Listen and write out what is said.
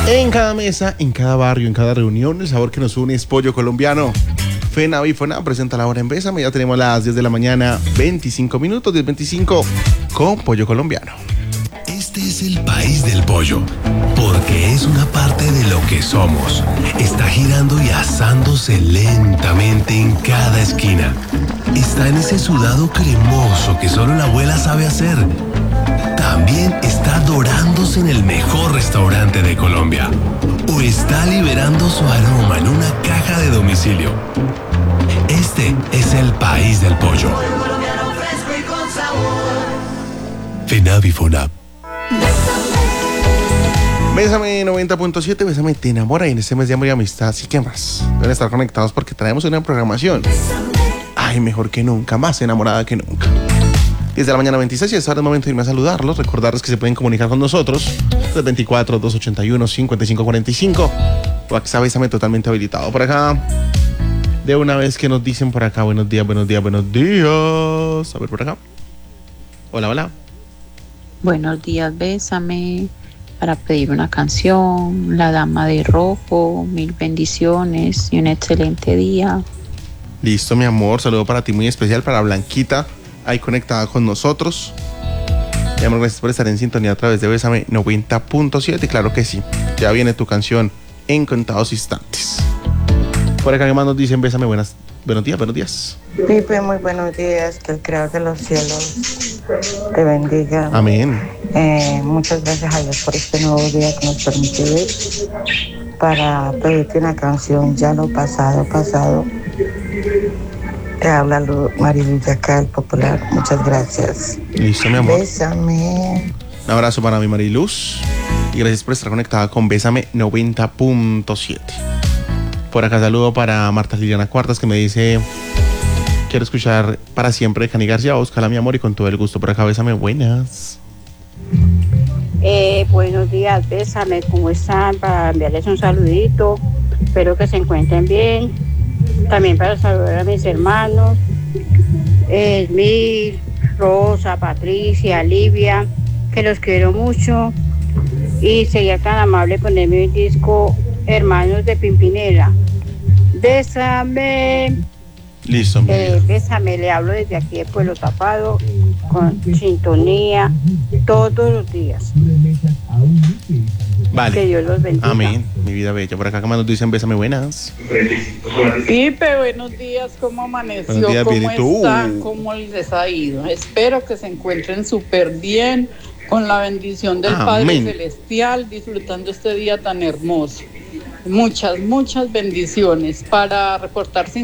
En cada mesa, en cada barrio, en cada reunión, el sabor que nos une es pollo colombiano. FENAVI FONAV presenta la hora en Bésame. Ya tenemos las 10 de la mañana, 25 minutos, 10:25 con pollo colombiano. Este es el país del pollo, porque es una parte de lo que somos. Está girando y asándose lentamente en cada esquina. Está en ese sudado cremoso que solo la abuela sabe hacer. También está dorándose en el mejor restaurante de Colombia. O está liberando su aroma en una caja de domicilio. Este es el país del pollo. FENAVI FONAV. Bésame 90.7, Bésame te enamora, y en este mes de amor y amistad, así que más deben estar conectados porque traemos una programación. Ay, mejor que nunca, más enamorada que nunca. 10 de la mañana 26 y es ahora el momento de irme a saludarlos. Recordarles que se pueden comunicar con nosotros 324-281-5545. WhatsApp Bésame totalmente habilitado. Por acá, de una vez que nos dicen por acá, buenos días, buenos días, buenos días. A ver por acá. Hola, hola. Buenos días, Bésame, para pedir una canción, La Dama de Rojo, mil bendiciones y un excelente día. Listo, mi amor, saludo para ti muy especial, para Blanquita, ahí conectada con nosotros. Mi amor, gracias por estar en sintonía a través de Bésame 90.7, claro que sí, ya viene tu canción en contados instantes. Por acá, ¿qué más nos dicen? Bésame, buenos días, buenos días. Pipe, muy buenos días, que el Creador de los cielos te bendiga. Amén. Muchas gracias a Dios por este nuevo día que nos permite ver para pedirte una canción, Ya lo pasado, pasado. Te habla Marilu de acá, el Popular. Muchas gracias. Listo, mi amor. Bésame. Un abrazo para mi Mariluz y gracias por estar conectada con Bésame 90.7. Por acá saludo para Marta Liliana Cuartas, que me dice: quiero escuchar Para Siempre de Cani García. Búscala, mi amor, y con todo el gusto. Por acá, Bésame, buenas. Buenos días, Bésame, ¿cómo están? Para enviarles un saludito, espero que se encuentren bien. También para saludar a mis hermanos, Esmir, Rosa, Patricia, Livia, que los quiero mucho. Y sería tan amable ponerme un disco Hermanos de Pimpinela. Bésame. Listo, Bésame, le hablo desde aquí de Pueblo Tapado, con sintonía todos los días. Vale. Que Dios los bendiga. Amén, mi vida bella. Por acá, ¿qué más nos dicen? Bésame, buenas. Pipe, buenos días, ¿cómo amaneció? Buenos días, ¿Cómo bien, ¿y tú? están? ¿Cómo les ha ido? Espero que se encuentren súper bien, con la bendición del Amén. Padre Celestial, disfrutando este día tan hermoso. Muchas, muchas bendiciones. Para reportar